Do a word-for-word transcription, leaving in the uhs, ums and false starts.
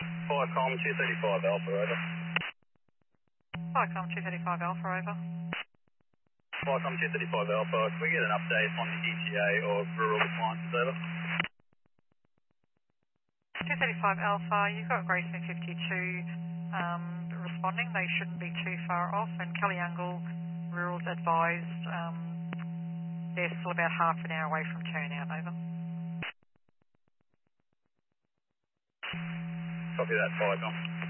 Viacom two thirty-five Alpha, over. Viacom two thirty-five Alpha, over. Viacom two thirty-five Alpha, can we get an update on the E T A or rural appliances, over? two thirty-five Alpha, you've got Grayson fifty-two um, responding. They shouldn't be too far off. And Kellyangle Rural's advised um, they're still about half an hour away from turnout, over. Copy that, Viacom.